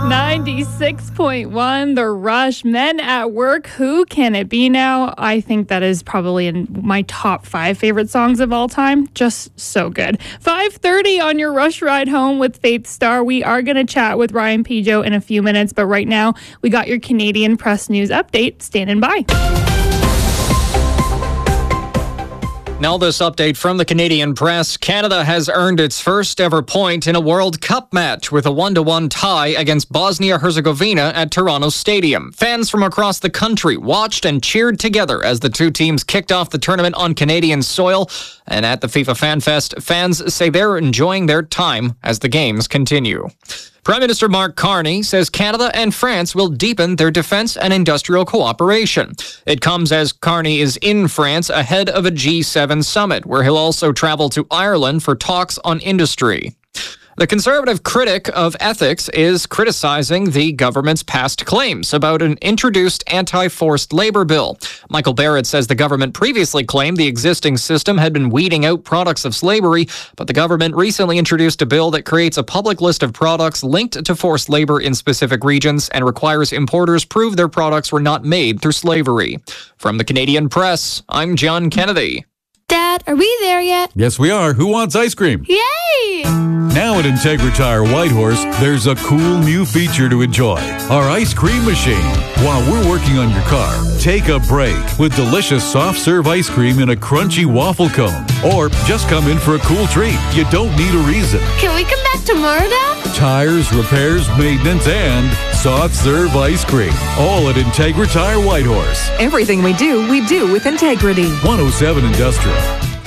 96.1, The Rush, Men at Work. Who can it be now? I think that is probably in my top 5 favorite songs of all time. Just so good. 5:30 on your Rush Ride Home with Faith Star. We are going to chat with Ryan Pijo in a few minutes, but right now we got your Canadian Press News update. Standing by. Now this update from the Canadian Press. Canada has earned its first ever point in a World Cup match with a 1-1 tie against Bosnia-Herzegovina at Toronto Stadium. Fans from across the country watched and cheered together as the two teams kicked off the tournament on Canadian soil. And at the FIFA Fan Fest, fans say they're enjoying their time as the games continue. Prime Minister Mark Carney says Canada and France will deepen their defense and industrial cooperation. It comes as Carney is in France ahead of a G7 summit, where he'll also travel to Ireland for talks on industry. The conservative critic of ethics is criticizing the government's past claims about an introduced anti-forced labor bill. Michael Barrett says the government previously claimed the existing system had been weeding out products of slavery, but the government recently introduced a bill that creates a public list of products linked to forced labor in specific regions and requires importers prove their products were not made through slavery. From the Canadian Press, I'm John Kennedy. Dad, are we there yet? Yes, we are. Who wants ice cream? Yay! Now at Integra Tire Whitehorse, there's a cool new feature to enjoy. Our ice cream machine. While we're working on your car, take a break with delicious soft serve ice cream in a crunchy waffle cone. Or just come in for a cool treat. You don't need a reason. Can we come back tomorrow, Dad? Tires, repairs, maintenance, and soft serve ice cream. All at Integra Tire Whitehorse. Everything we do with integrity. 107 Industrial.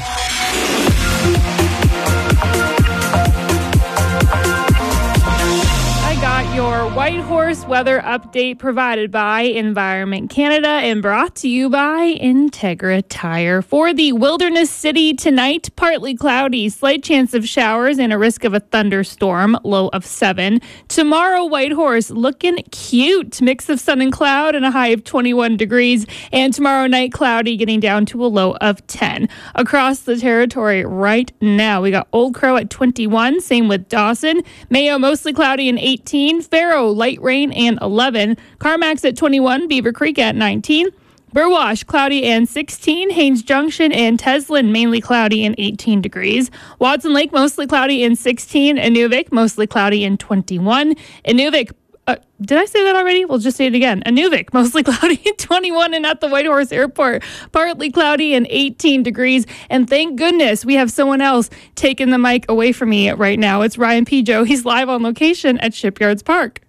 Your Whitehorse weather update provided by Environment Canada and brought to you by Integra Tire. For the Wilderness City tonight, partly cloudy, slight chance of showers and a risk of a thunderstorm, low of 7. Tomorrow, Whitehorse looking cute, mix of sun and cloud and a high of 21 degrees. And tomorrow night, cloudy, getting down to a low of 10. Across the territory right now, we got Old Crow at 21, same with Dawson. Mayo, mostly cloudy and 18. Faro, light rain and 11. Carmax at 21. Beaver Creek at 19. Burwash, cloudy and 16. Haines Junction and Teslin, mainly cloudy and 18 degrees. Watson Lake, mostly cloudy and 16. Inuvik, mostly cloudy and 21. Inuvik, did I say that already? We'll just say it again. Inuvik, mostly cloudy and 21. And at the Whitehorse Airport, partly cloudy and 18 degrees. And thank goodness we have someone else taking the mic away from me right now. It's Ryan Pijo. He's live on location at Shipyards Park.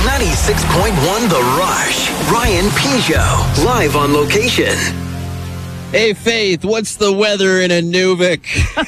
96.1 The Rush. Ryan Pijo, live on location. Hey, Faith, what's the weather in Inuvik?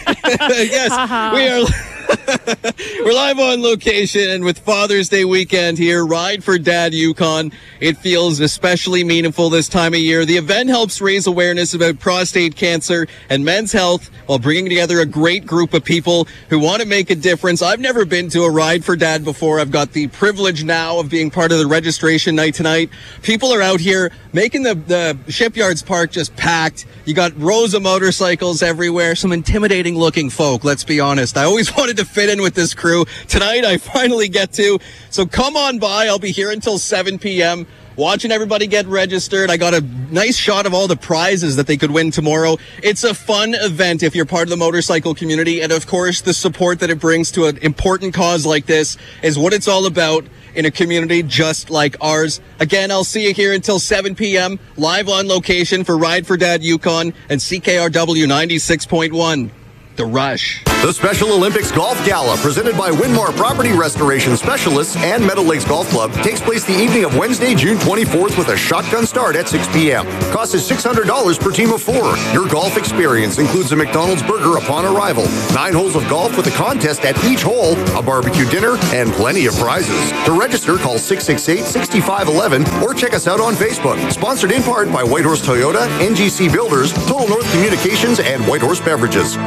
Yes, we are... We're live on location with Father's Day weekend here. Ride for Dad Yukon. It feels especially meaningful this time of year. The event helps raise awareness about prostate cancer and men's health while bringing together a great group of people who want to make a difference. I've never been to a Ride for Dad before. I've got the privilege now of being part of the registration night tonight. People are out here making the Shipyards Park just packed. You got rows of motorcycles everywhere, some intimidating looking folk, let's be honest. I always wanted to fit in with this crew. Tonight I finally get to. So come on by. I'll be here until 7 p.m. watching everybody get registered. I got a nice shot of all the prizes that they could win tomorrow. It's a fun event if you're part of the motorcycle community. And of course, the support that it brings to an important cause like this is what it's all about in a community just like ours. Again, I'll see you here until 7 p.m. live on location for Ride for Dad Yukon and CKRW 96.1. The Rush. The Special Olympics Golf Gala, presented by Winmar Property Restoration Specialists and Meadow Lakes Golf Club, takes place the evening of Wednesday, June 24th with a shotgun start at 6 p.m. Cost is $600 per team of 4. Your golf experience includes a McDonald's burger upon arrival, 9 holes of golf with a contest at each hole, a barbecue dinner, and plenty of prizes. To register, call 668-6511 or check us out on Facebook. Sponsored in part by Whitehorse Toyota, NGC Builders, Total North Communications, and Whitehorse Beverages.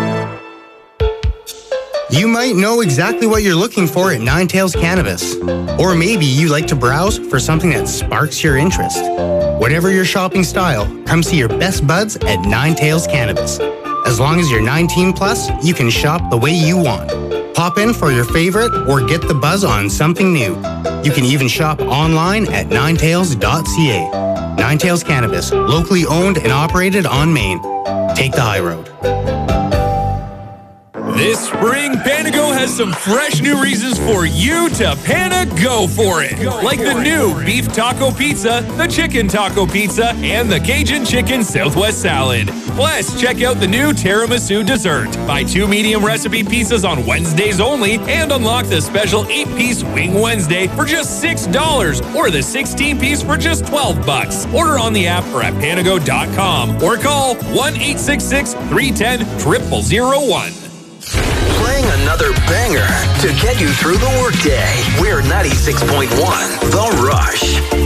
You might know exactly what you're looking for at Nine Tails Cannabis. Or maybe you like to browse for something that sparks your interest. Whatever your shopping style, come see your best buds at Nine Tails Cannabis. As long as you're 19 plus, you can shop the way you want. Pop in for your favorite or get the buzz on something new. You can even shop online at ninetails.ca. Nine Tails Cannabis, locally owned and operated on Main. Take the high road. This spring, Panago has some fresh new reasons for you to Panago for it. Like the new beef taco pizza, the chicken taco pizza, and the Cajun chicken Southwest salad. Plus, check out the new tiramisu dessert. Buy 2 medium recipe pizzas on Wednesdays only and unlock the special 8-piece Wing Wednesday for just $6 or the 16-piece for just $12. Order on the app or at panago.com or call 1-866-310-0001. Playing another banger to get you through the workday. We're 96.1 The Rush.